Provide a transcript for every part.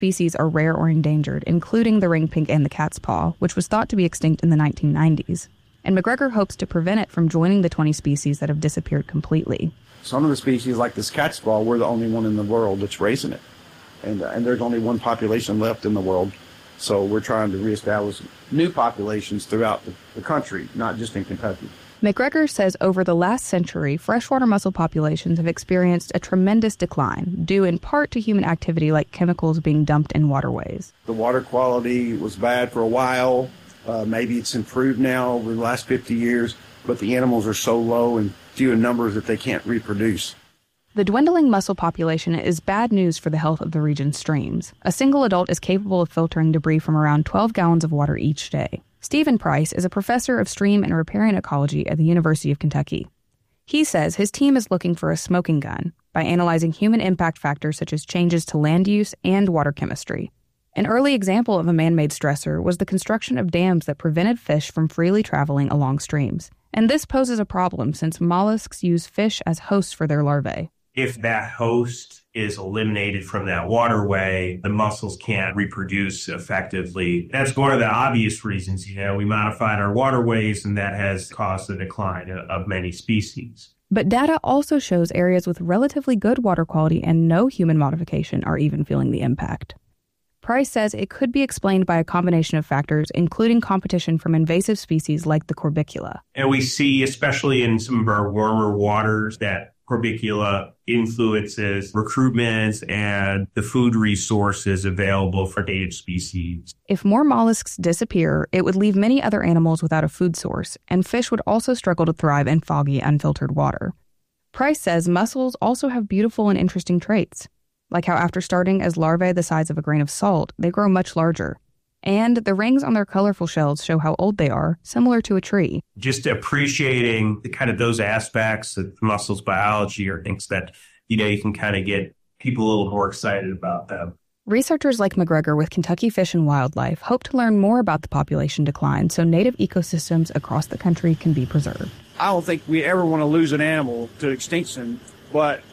species are rare or endangered, including the ring pink and the cat's paw, which was thought to be extinct in the 1990s. And McGregor hopes to prevent it from joining the 20 species that have disappeared completely. Some of the species, like this cat's paw, we're the only one in the world that's raising it. And there's only one population left in the world. So we're trying to reestablish new populations throughout the country, not just in Kentucky. McGregor says over the last century, freshwater mussel populations have experienced a tremendous decline, due in part to human activity like chemicals being dumped in waterways. The water quality was bad for a while. Maybe it's improved now over the last 50 years, but the animals are so low and few in numbers that they can't reproduce. The dwindling mussel population is bad news for the health of the region's streams. A single adult is capable of filtering debris from around 12 gallons of water each day. Stephen Price is a professor of stream and riparian ecology at the University of Kentucky. He says his team is looking for a smoking gun by analyzing human impact factors such as changes to land use and water chemistry. An early example of a man-made stressor was the construction of dams that prevented fish from freely traveling along streams. And this poses a problem since mollusks use fish as hosts for their larvae. If that host is eliminated from that waterway, the mussels can't reproduce effectively. That's one of the obvious reasons, we modified our waterways, and that has caused the decline of many species. But data also shows areas with relatively good water quality and no human modification are even feeling the impact. Price says it could be explained by a combination of factors, including competition from invasive species like the corbicula. And we see, especially in some of our warmer waters, that corbicula influences recruitment and the food resources available for native species. If more mollusks disappear, it would leave many other animals without a food source, and fish would also struggle to thrive in foggy, unfiltered water. Price says mussels also have beautiful and interesting traits, like how after starting as larvae the size of a grain of salt, they grow much larger. And the rings on their colorful shells show how old they are, similar to a tree. Just appreciating the kind of those aspects of mussels biology are things that, you can kind of get people a little more excited about them. Researchers like McGregor with Kentucky Fish and Wildlife hope to learn more about the population decline so native ecosystems across the country can be preserved. I don't think we ever want to lose an animal to extinction, but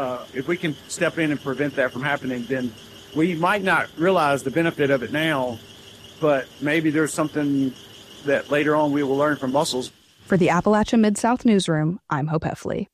if we can step in and prevent that from happening, then we might not realize the benefit of it now, but maybe there's something that later on we will learn from mussels. For the Appalachia Mid-South Newsroom, I'm Hope Heffley.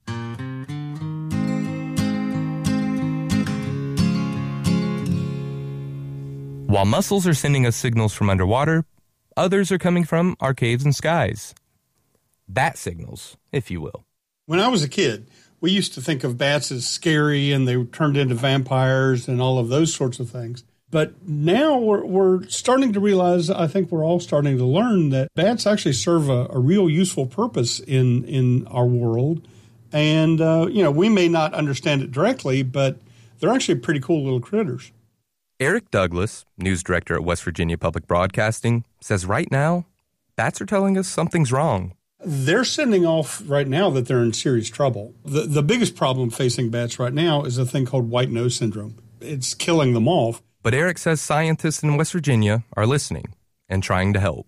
While mussels are sending us signals from underwater, others are coming from our caves and skies. Bat signals, if you will. When I was a kid, we used to think of bats as scary and they turned into vampires and all of those sorts of things. But now we're starting to realize, I think we're all starting to learn that bats actually serve a real useful purpose in our world. And, we may not understand it directly, but they're actually pretty cool little critters. Eric Douglas, news director at West Virginia Public Broadcasting, says right now, bats are telling us something's wrong. They're sending off right now that they're in serious trouble. The biggest problem facing bats right now is a thing called white nose syndrome. It's killing them off. But Eric says scientists in West Virginia are listening and trying to help.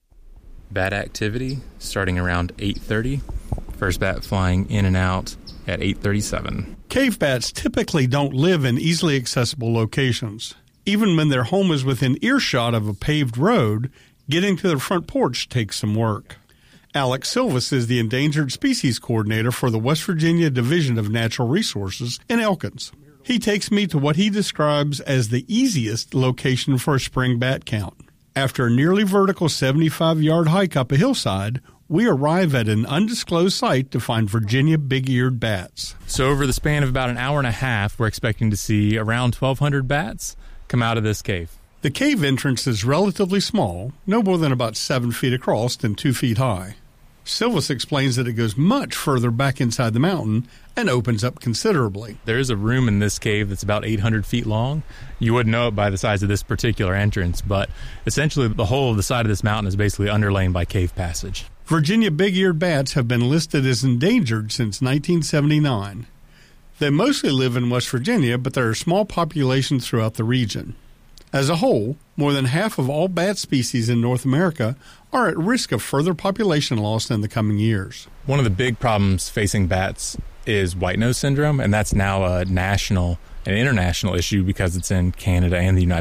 Bat activity starting around 8:30. First bat flying in and out at 8:37. Cave bats typically don't live in easily accessible locations. Even when their home is within earshot of a paved road, getting to their front porch takes some work. Alex Silvas is the Endangered Species Coordinator for the West Virginia Division of Natural Resources in Elkins. He takes me to what he describes as the easiest location for a spring bat count. After a nearly vertical 75-yard hike up a hillside, we arrive at an undisclosed site to find Virginia big-eared bats. So over the span of about an hour and a half, we're expecting to see around 1,200 bats come out of this cave. The cave entrance is relatively small, no more than about 7 feet across and 2 feet high. Silvas explains that it goes much further back inside the mountain and opens up considerably. There is a room in this cave that's about 800 feet long. You wouldn't know it by the size of this particular entrance, but essentially the whole of the side of this mountain is basically underlain by cave passage. Virginia big-eared bats have been listed as endangered since 1979. They mostly live in West Virginia, but there are small populations throughout the region. As a whole, more than half of all bat species in North America are at risk of further population loss in the coming years. One of the big problems facing bats is white nose syndrome, and that's now a national and international issue because it's in Canada and the United